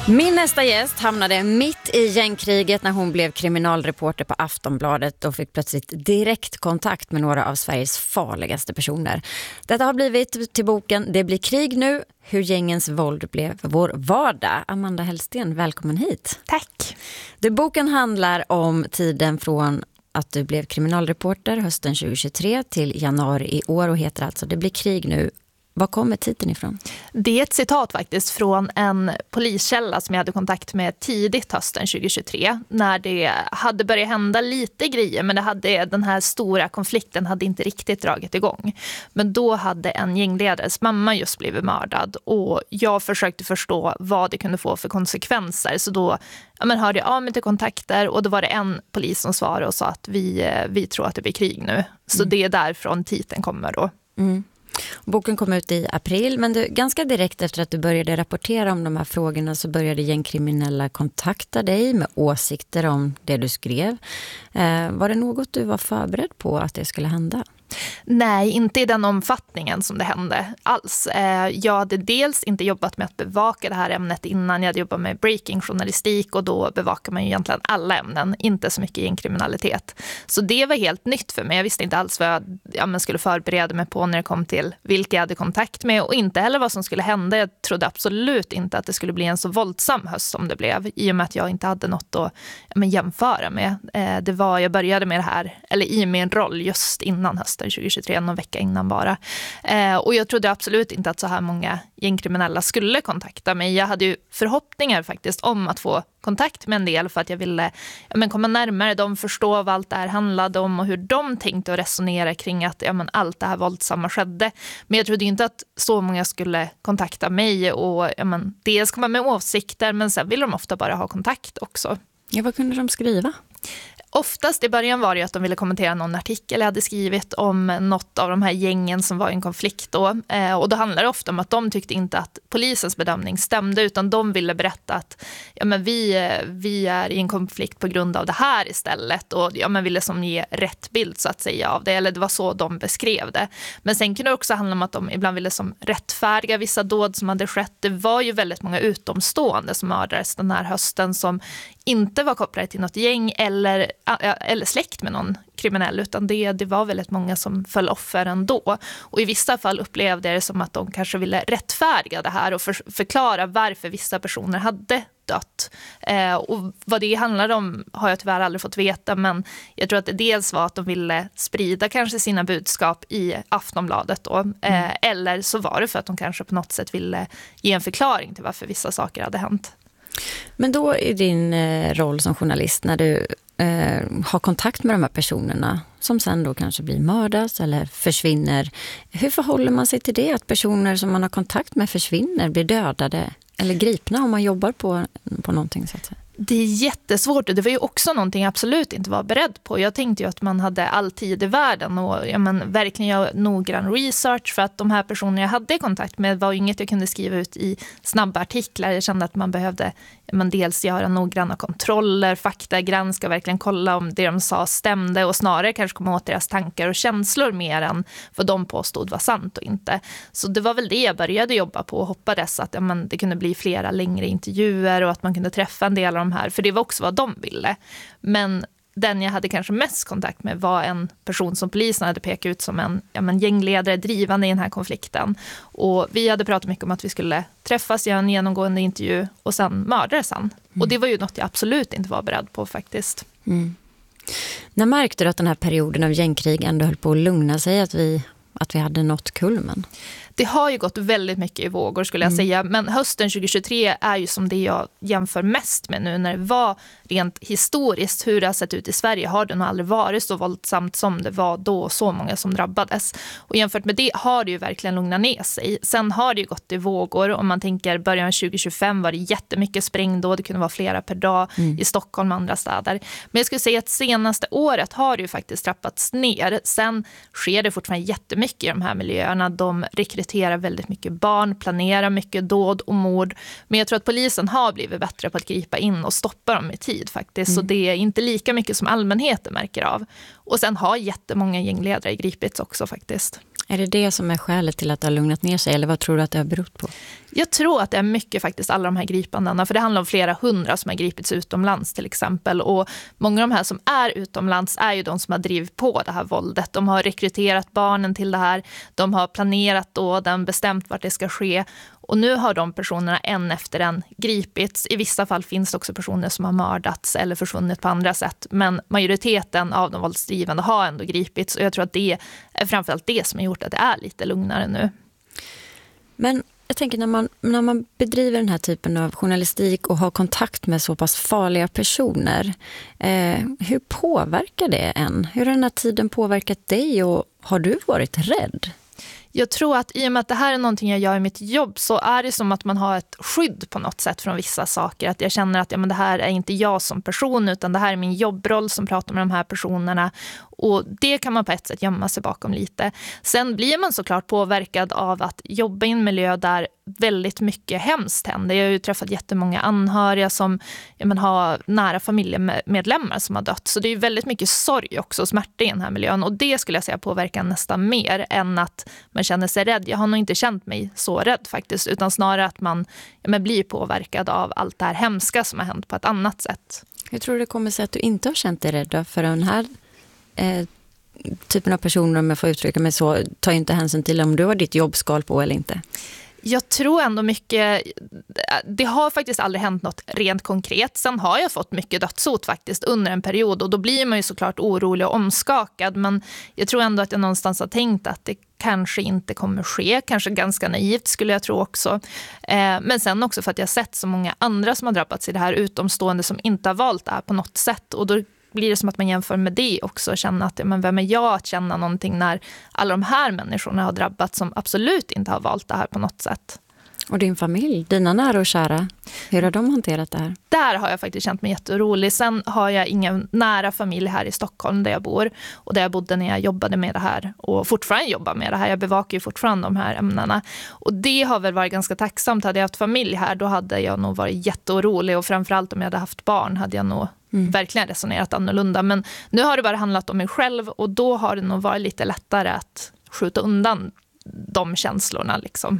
Min nästa gäst hamnade mitt i gängkriget när hon blev kriminalreporter på Aftonbladet och fick plötsligt direktkontakt med några av Sveriges farligaste personer. Detta har blivit till boken Det blir krig nu, hur gängens våld blev vår vardag. Amanda Hellsten, välkommen hit. Tack. Boken handlar om tiden från att du blev kriminalreporter hösten 2023 till januari i år och heter alltså Det blir krig nu. Var kommer titeln ifrån? Det är ett citat faktiskt från en poliskälla som jag hade kontakt med tidigt hösten 2023 när det hade börjat hända lite grejer, men den här stora konflikten hade inte riktigt dragit igång. Men då hade en gängledares mamma just blivit mördad och jag försökte förstå vad det kunde få för konsekvenser. Så då hörde jag av mig till kontakter och då var det en polis som svarade och sa att vi tror att det blir krig nu. Så det är därifrån titeln kommer då. Mm. Boken kom ut i april, men ganska direkt efter att du började rapportera om de här frågorna så började gängkriminella kontakta dig med åsikter om det du skrev. Var det något du var förberedd på att det skulle hända? Nej, inte i den omfattningen som det hände alls. Jag hade dels inte jobbat med att bevaka det här ämnet innan. Jag hade jobbat med breaking-journalistik och då bevakar man ju egentligen alla ämnen, inte så mycket gängkriminalitet. Så det var helt nytt för mig. Jag visste inte alls vad jag skulle förbereda mig på när det kom till vilka jag hade kontakt med och inte heller vad som skulle hända. Jag trodde absolut inte att det skulle bli en så våldsam höst som det blev i och med att jag inte hade något att jämföra med. Jag började med det här, eller i min roll just innan hösten 2023, någon vecka innan bara. Och jag trodde absolut inte att så här många gängkriminella skulle kontakta mig. Jag hade ju förhoppningar faktiskt om att få kontakt med en del för att jag ville komma närmare dem, förstå vad allt det här handlade om och hur de tänkte och resonera kring att allt det här våldsamma skedde. Men jag trodde inte att så många skulle kontakta mig och dels komma med åsikter, men sen ville de ofta bara ha kontakt också. Ja, vad kunde de skriva? Oftast i början var det att de ville kommentera någon artikel jag hade skrivit om något av de här gängen som var i en konflikt då. Och då handlar det ofta om att de tyckte inte att polisens bedömning stämde utan de ville berätta att vi är i en konflikt på grund av det här istället och ville som ge rätt bild så att säga av det, eller det var så de beskrev det. Men sen kunde det också handla om att de ibland ville som rättfärdiga vissa dåd som hade skett. Det var ju väldigt många utomstående som mördades den här hösten som inte var kopplade till något gäng eller släkt med någon kriminell, utan det var väldigt många som föll offer ändå. Och i vissa fall upplevde jag det som att de kanske ville rättfärdiga det här och förklara varför vissa personer hade dött. Och vad det handlade om har jag tyvärr aldrig fått veta, men jag tror att det dels var att de ville sprida kanske sina budskap i Aftonbladet då, eller så var det för att de kanske på något sätt ville ge en förklaring till varför vissa saker hade hänt. Men då i din roll som journalist när du har kontakt med de här personerna som sen då kanske blir mördas eller försvinner. Hur förhåller man sig till det att personer som man har kontakt med försvinner, blir dödade eller gripna om man jobbar på någonting så att säga? Det är jättesvårt och det var ju också någonting jag absolut inte var beredd på. Jag tänkte ju att man hade all tid i världen och verkligen göra noggrann research för att de här personerna jag hade kontakt med var inget jag kunde skriva ut i snabba artiklar. Jag kände att man behövde dels göra noggranna kontroller, faktagranska, verkligen kolla om det de sa stämde och snarare kanske komma åt deras tankar och känslor mer än vad de påstod var sant och inte. Så det var väl det jag började jobba på och hoppades att det kunde bli flera längre intervjuer och att man kunde träffa en del av de här, för det var också vad de ville. Men den jag hade kanske mest kontakt med var en person som polisen hade pekat ut som en gängledare drivande i den här konflikten. Och vi hade pratat mycket om att vi skulle träffas, göra en genomgående intervju och sen mördades han. Och det var ju något jag absolut inte var beredd på faktiskt. Mm. När märkte du att den här perioden av gängkrig ändå höll på att lugna sig, att vi hade nått kulmen? Det har ju gått väldigt mycket i vågor skulle jag säga. Men hösten 2023 är ju som det jag jämför mest med nu. När det var rent historiskt hur det har sett ut i Sverige har det nog aldrig varit så våldsamt som det var då, så många som drabbades. Och jämfört med det har det ju verkligen lugnat ner sig. Sen har det ju gått i vågor. Om man tänker början 2025 var det jättemycket sprängdåd. Det kunde vara flera per dag i Stockholm och andra städer. Men jag skulle säga att senaste året har det ju faktiskt trappats ner. Sen sker det fortfarande jättemycket i de här miljöerna. De rekryterar väldigt mycket barn, planerar mycket dåd och mord. Men jag tror att polisen har blivit bättre på att gripa in och stoppa dem i tid faktiskt. Så det är inte lika mycket som allmänheten märker av. Och sen har jättemånga gängledare gripits också faktiskt. Är det det som är skälet till att det har lugnat ner sig, eller vad tror du att det har berott på? Jag tror att det är mycket faktiskt alla de här gripandena, för det handlar om flera hundra som har gripits utomlands till exempel, och många av de här som är utomlands är ju de som har drivit på det här våldet. De har rekryterat barnen till det här, de har planerat då, den bestämt vart det ska ske, och nu har de personerna en efter en gripits. I vissa fall finns det också personer som har mördats eller försvunnit på andra sätt, men majoriteten av de våldsdrivande har ändå gripits, och jag tror att det är framförallt det som har gjort att det är lite lugnare nu. Men jag tänker när man bedriver den här typen av journalistik och har kontakt med så pass farliga personer, hur påverkar det en? Hur har den här tiden påverkat dig, och har du varit rädd? Jag tror att i och med att det här är någonting jag gör i mitt jobb, så är det som att man har ett skydd på något sätt från vissa saker. Att jag känner att det här är inte jag som person, utan det här är min jobbroll som pratar med de här personerna. Och det kan man på ett sätt gömma sig bakom lite. Sen blir man såklart påverkad av att jobba i en miljö där väldigt mycket hemskt händer. Jag har ju träffat jättemånga anhöriga som har nära familjemedlemmar som har dött. Så det är väldigt mycket sorg också och smärta i den här miljön. Och det skulle jag säga påverkar nästan mer än att man känner sig rädd. Jag har nog inte känt mig så rädd faktiskt, utan snarare att man blir påverkad av allt det här hemska som har hänt på ett annat sätt. Jag tror det kommer sig att du inte har känt dig rädd för den här typen av personer, om jag får uttrycka mig så, tar inte hänsyn till om du har ditt jobbskal på eller inte. Jag tror ändå mycket, det har faktiskt aldrig hänt något rent konkret. Sen har jag fått mycket dödshot faktiskt under en period, och då blir man ju såklart orolig och omskakad, men jag tror ändå att jag någonstans har tänkt att det kanske inte kommer ske, kanske ganska naivt skulle jag tro också. Men sen också för att jag sett så många andra som har drabbats i det här, utomstående som inte har valt det här på något sätt, och då blir det som att man jämför med det också och känner att vem är jag att känna någonting när alla de här människorna har drabbats som absolut inte har valt det här på något sätt. Och din familj, dina nära och kära, hur har de hanterat det här? Där har jag faktiskt känt mig jätteorolig. Sen har jag ingen nära familj här i Stockholm där jag bor, och där jag bodde när jag jobbade med det här och fortfarande jobbar med det här. Jag bevakar ju fortfarande de här ämnena, och det har väl varit ganska tacksamt. Hade jag haft familj här, då hade jag nog varit jätteorolig, och framförallt om jag hade haft barn hade jag nog verkligen resonerat annorlunda. Men nu har det bara handlat om mig själv, och då har det nog varit lite lättare att skjuta undan de känslorna liksom.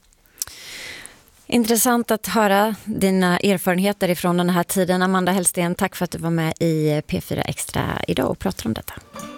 Intressant att höra dina erfarenheter ifrån den här tiden. Amanda Hellsten, tack för att du var med i P4 Extra idag och pratade om detta.